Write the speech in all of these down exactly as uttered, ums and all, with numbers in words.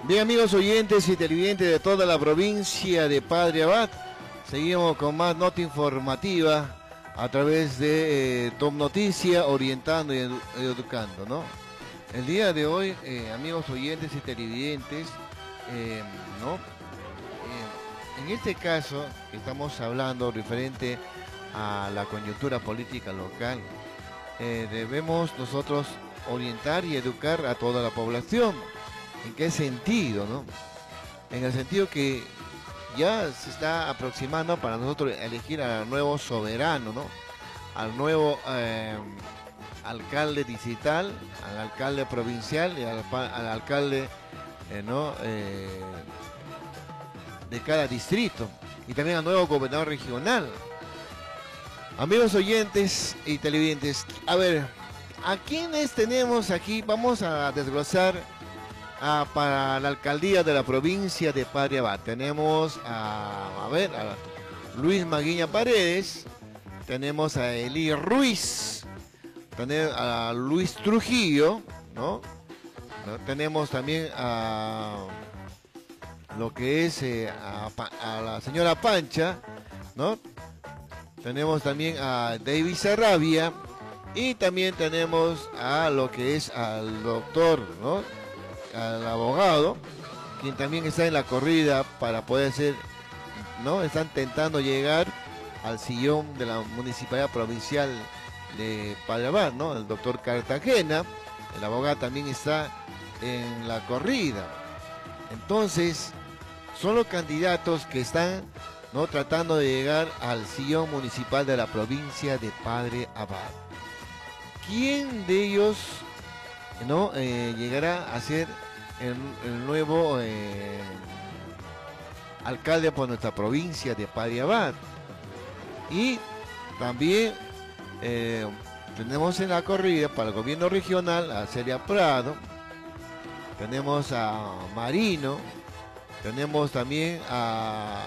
Bien, amigos oyentes y televidentes de toda la provincia de Padre Abad, seguimos con más nota informativa a través de eh, Top Noticia, orientando y edu educando, ¿no? El día de hoy, eh, amigos oyentes y televidentes, eh, ¿no? Eh, en este caso, estamos hablando referente a la coyuntura política local. Eh, debemos nosotros orientar y educar a toda la población. ¿En qué sentido, no? En el sentido que ya se está aproximando para nosotros elegir al nuevo soberano, ¿no? Al nuevo eh, alcalde distrital, al alcalde provincial y al, al alcalde eh, ¿no? eh, de cada distrito, y también al nuevo gobernador regional. Amigos oyentes y televidentes, a ver, ¿a quiénes tenemos aquí? Vamos a desglosar. Ah, para la alcaldía de la provincia de Padre Abad tenemos a, a ver, a Luis Maguiña Paredes, tenemos a Eli Ruiz, tenemos a Luis Trujillo, ¿no? Tenemos también a lo que es eh, a, a la señora Pancha, ¿no? Tenemos también a David Sarabia y también tenemos a lo que es al doctor, ¿no? Al abogado, quien también está en la corrida para poder ser, ¿no? Están intentando llegar al sillón de la Municipalidad Provincial de Padre Abad, ¿no? El doctor Cartagena, el abogado también está en la corrida. Entonces, son los candidatos que están, ¿no? Tratando de llegar al sillón municipal de la provincia de Padre Abad. ¿Quién de ellos, ¿no? Eh, llegará a ser el, el nuevo eh, alcalde por nuestra provincia de Padre Abad? Y también eh, tenemos en la corrida para el gobierno regional a Celia Prado, tenemos a Marino, tenemos también a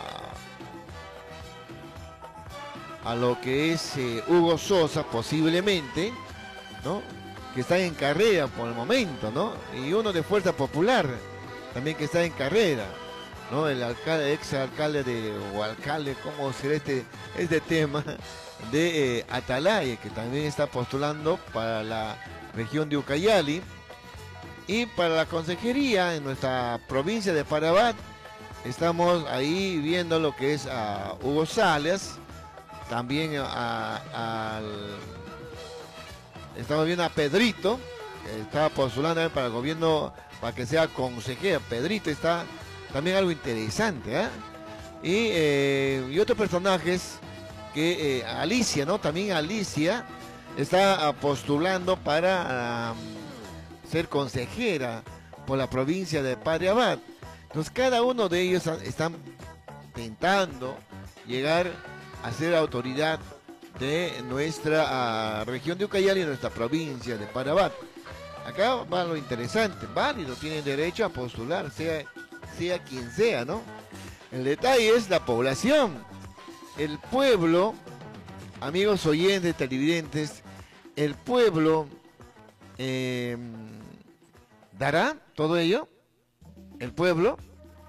a lo que es eh, Hugo Sosa, posiblemente, ¿no? Que está en carrera por el momento, ¿no? Y uno de Fuerza Popular, también que está en carrera, ¿no? El alcalde, ex alcalde de, o alcalde, ¿cómo será este, este tema? De eh, Atalaya, que también está postulando para la región de Ucayali. Y para la consejería en nuestra provincia de Padre Abad, estamos ahí viendo lo que es a Hugo Salas, también a, al... Estamos viendo a Pedrito, que está postulando para el gobierno, para que sea consejero. Pedrito está también algo interesante, ¿eh? Y, eh, y otros personajes, que eh, Alicia, ¿no? También Alicia está postulando para um, ser consejera por la provincia de Padre Abad. Entonces cada uno de ellos están intentando llegar a ser autoridad de nuestra uh, región de Ucayali y nuestra provincia de Padre Abad. Acá va lo interesante, válido, tienen derecho a postular, sea, sea quien sea, ¿no? El detalle es la población, el pueblo, amigos oyentes, televidentes, el pueblo eh, dará todo ello, el pueblo,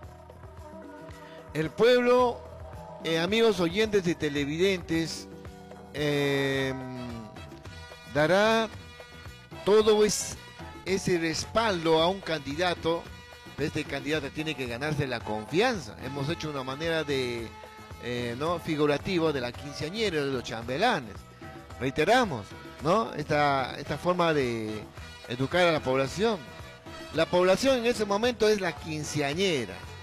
el pueblo, eh, amigos oyentes y televidentes, Eh, dará todo es, ese respaldo a un candidato. Este candidato tiene que ganarse la confianza. Hemos hecho una manera de eh, no figurativo de la quinceañera, de los chambelanes. Reiteramos, ¿no? Esta, esta forma de educar a la población. La población en ese momento es la quinceañera.